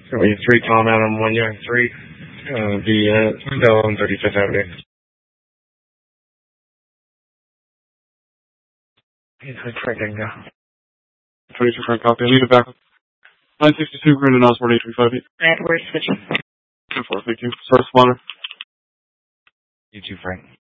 So we have 3 Tom Adam, 1 Young 3. The Bell on 35th Avenue. Frank, I can go. 22 Frank, copy. Lead it back. 962, Grandin Osborne, 835. We're switching. 2-4, thank you. Start spawner. You too, Frank.